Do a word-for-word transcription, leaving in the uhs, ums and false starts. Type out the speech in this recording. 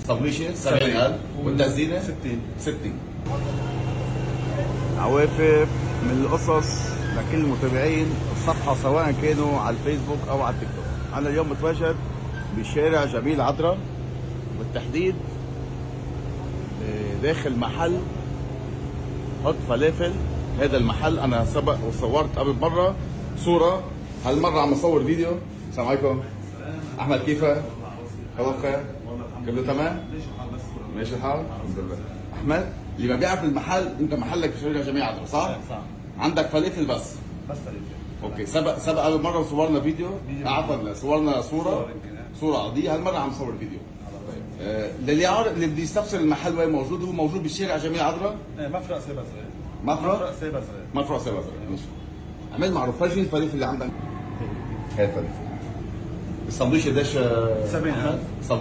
صبليشه سبعين ألف والتسديده ستين ستين. عوافر من القصص لكل المتابعين الصفحة سواء كانوا على الفيسبوك أو على التيك توك. أنا اليوم متواجد بشارع جميل عذرا، بالتحديد داخل محل حط فلافل. هذا المحل أنا سبق وصورت قبل مرة صورة، هالمرة عم أصور فيديو. السلام عليكم أحمد، كيفك؟ خبر خير؟ كله تمام؟ ماشي الحال؟ الحمد لله. أحمد اللي ما بيعرف المحل، أنت محلك بشارع جميل عذرا صح؟ صح. عندك فلافل بس؟ بس فلافل. اوكي. سبق سبق قبل مره وصورنا فيديو، عفوا صورنا صوره صوره عاديه، هالمره عم نصور فيديو. طيب آه للي عارف اللي بده يستفسر المحل وين موجود، هو موجود بالشارع جميل عذرا، ايه مفرق سيبا صغير. مفرق سيبا صغير. مفرق سيبا صغير. ماشي. عمل معروف، فرجي الفلافل اللي عندك. هاي الفلافل. السندويشه قديش؟ سبعين ألف.